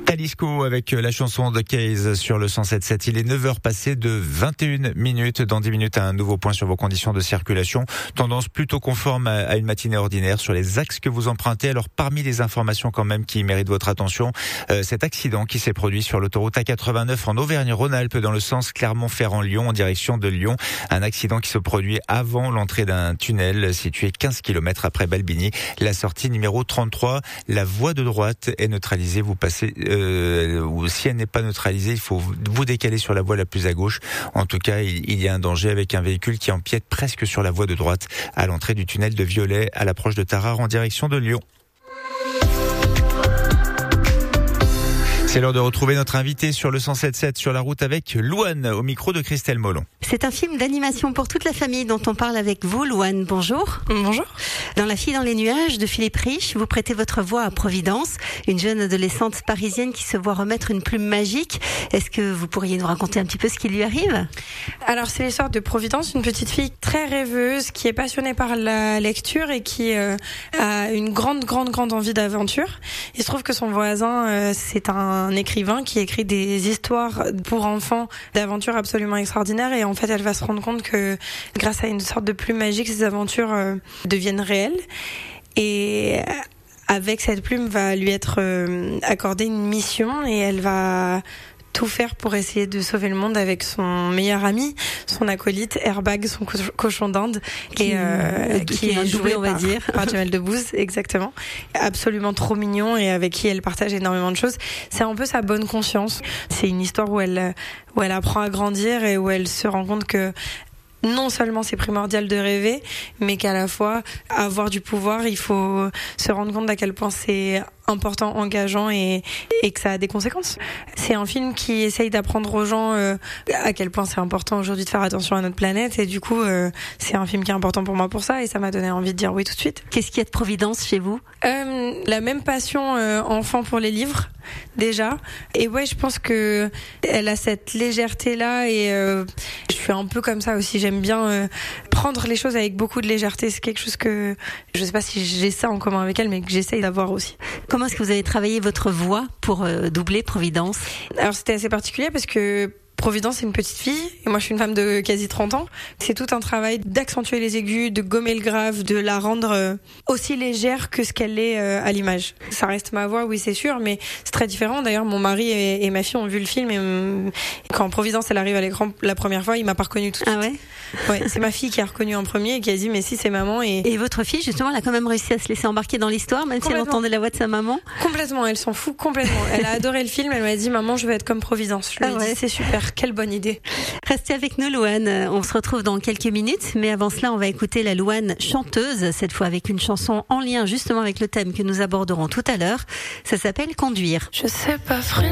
Talisco avec la chanson de Case sur le 107.7. Il est 9h passé de 21 minutes. Dans 10 minutes, un nouveau point sur vos conditions de circulation. Tendance plutôt conforme à une matinée ordinaire sur les axes que vous empruntez. Alors, parmi les informations quand même qui méritent votre attention, cet accident qui s'est produit sur l'autoroute A89 en Auvergne-Rhône-Alpes dans le sens Clermont-Ferrand-Lyon en direction de Lyon. Un accident qui se produit avant l'entrée d'un tunnel situé 15 km après Balbigny. La sortie numéro 33. La voie de droite est neutralisée. Vous passez... ou si elle n'est pas neutralisée, il faut vous décaler sur la voie la plus à gauche. En tout cas, il y a un danger avec un véhicule qui empiète presque sur la voie de droite à l'entrée du tunnel de Violet à l'approche de Tarare en direction de Lyon. C'est l'heure de retrouver notre invité sur le 107.7 sur la route avec Louane au micro de Christelle Molon. C'est un film d'animation pour toute la famille dont on parle avec vous, Louane. Bonjour. Bonjour. Dans La fille dans les nuages de Philippe Rich, vous prêtez votre voix à Providence, une jeune adolescente parisienne qui se voit remettre une plume magique. Est-ce que vous pourriez nous raconter un petit peu ce qui lui arrive ? Alors c'est l'histoire de Providence, une petite fille très rêveuse qui est passionnée par la lecture et qui a une grande envie d'aventure. Il se trouve que son voisin, c'est un écrivain qui écrit des histoires pour enfants d'aventures absolument extraordinaires et en fait elle va se rendre compte que grâce à une sorte de plume magique, ces aventures deviennent réelles et avec cette plume va lui être accordée une mission et elle va tout faire pour essayer de sauver le monde avec son meilleur ami, son acolyte Airbag, son cochon d'Inde, qui est joué, on va dire, par Jamel Debbouze, exactement. Absolument trop mignon et avec qui elle partage énormément de choses. C'est un peu sa bonne conscience. C'est une histoire où elle apprend à grandir et où elle se rend compte que non seulement c'est primordial de rêver, mais qu'à la fois, avoir du pouvoir, il faut se rendre compte à quel point c'est important, engageant et que ça a des conséquences. C'est un film qui essaye d'apprendre aux gens à quel point c'est important aujourd'hui de faire attention à notre planète et du coup, c'est un film qui est important pour moi pour ça et ça m'a donné envie de dire oui tout de suite. Qu'est-ce qu'il y a de Providence chez vous ? La même passion enfant pour les livres, déjà. Et ouais, je pense que elle a cette légèreté-là et je suis un peu comme ça aussi. J'aime bien prendre les choses avec beaucoup de légèreté. C'est quelque chose que je sais pas si j'ai ça en commun avec elle, mais que j'essaye d'avoir aussi. Comment est-ce que vous avez travaillé votre voix pour doubler Providence ? Alors c'était assez particulier parce que Providence, c'est une petite fille, et moi je suis une femme de quasi 30 ans. C'est tout un travail d'accentuer les aigus, de gommer le grave, de la rendre aussi légère que ce qu'elle est à l'image. Ça reste ma voix, oui c'est sûr, mais c'est très différent. D'ailleurs, mon mari et ma fille ont vu le film, et quand Providence elle arrive à l'écran la première fois, il m'a pas reconnue tout de suite. Ah ouais ? Ouais, c'est ma fille qui a reconnu en premier et qui a dit mais si c'est maman. Et votre fille, justement, elle a quand même réussi à se laisser embarquer dans l'histoire, même si elle entendait la voix de sa maman ? Complètement, elle s'en fout complètement. Elle a adoré le film, elle m'a dit maman je veux être comme Providence. Je lui ai dit c'est super, quelle bonne idée. Restez avec nous Louane, on se retrouve dans quelques minutes, mais avant cela on va écouter la Louane chanteuse, cette fois avec une chanson en lien justement avec le thème que nous aborderons tout à l'heure. Ça s'appelle Conduire. Je sais pas